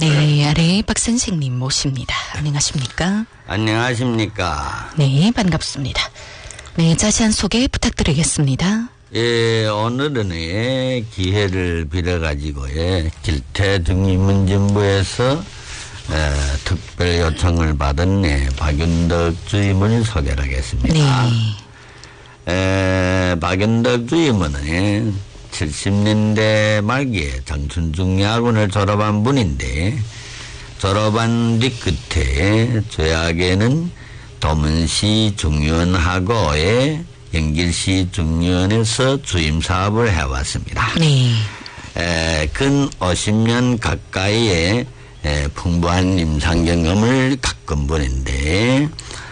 네, 아래 박 선생님 모십니다. 안녕하십니까? 안녕하십니까. 네, 반갑습니다. 네, 자세한 소개 부탁드리겠습니다. 예, 오늘은 기회를 빌어가지고 길태중립문진부에서 특별 요청을 받은 박윤덕 주임을 소개를 하겠습니다. 네. 박윤덕 주임은 70년대 말기에 장춘중야군을 졸업한 분인데, 졸업한 뒤끝에 조약에는 도문시 중위원하고 영길시 중위원에서 주임 사업을 해왔습니다. 네. 근 50년 가까이의 풍부한 임상 경험을 겪은 분인데,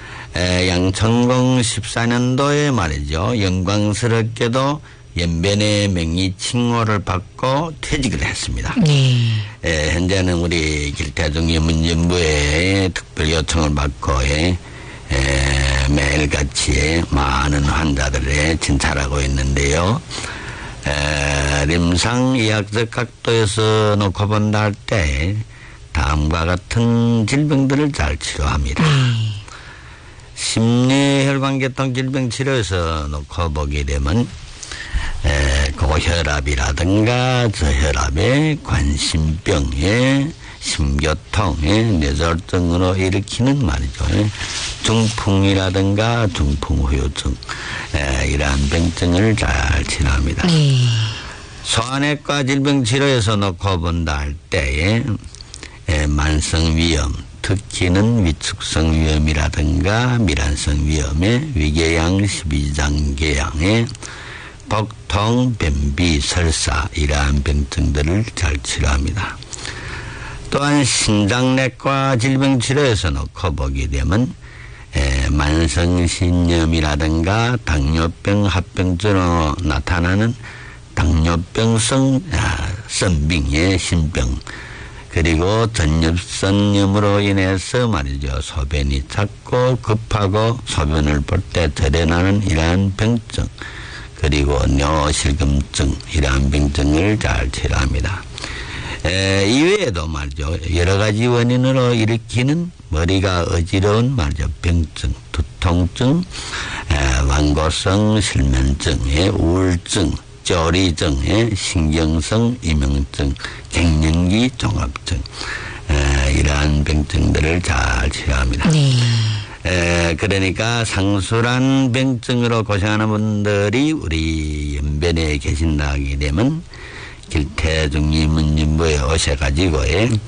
양천공 14년도에 말이죠, 영광스럽게도 연변의 명의 칭호를 받고 퇴직을 했습니다. 네. 현재는 우리 길태중립문진부에 특별 요청을 받고 매일같이 많은 환자들을 진찰하고 있는데요. 임상의학적 각도에서 놓고 본다 할 때 다음과 같은 질병들을 잘 치료합니다. 심뇌혈관계통 질병 치료에서 놓고 보게 되면 고혈압이라든가 저혈압에 관심병에 심교통에 뇌졸중으로 일으키는 말이죠. 중풍이라든가 중풍후유증 이러한 병증을 잘 치료합니다. 소아내과 질병 치료에서 놓고 본다 할 때에 만성위염, 특히는 위축성 위염이라든가 밀환성 위염에 위궤양, 12장궤양에 복통, 변비, 설사 이러한 병증들을 잘 치료합니다. 또한 신장내과 질병 치료에서 놓고 보게 되면 만성신염이라든가 당뇨병 합병증으로 나타나는 당뇨병성 선빙의 신병, 그리고 전립선염으로 인해서 말이죠, 소변이 잦고 급하고 소변을 볼 때 들여나는 이러한 병증, 그리고 뇌실금증 이러한 병증을 잘 치료합니다. 이외에도 말이죠, 여러 가지 원인으로 일으키는 머리가 어지러운 말이죠, 병증, 두통증, 완고성 실면증, 우울증, 조리증, 신경성 이명증, 갱년기 종합증 이러한 병증들을 잘 치료합니다. 그러니까 상술한 병증으로 고생하는 분들이 우리 연변에 계신다 하게 되면 길태중립문진부에 오셔가지고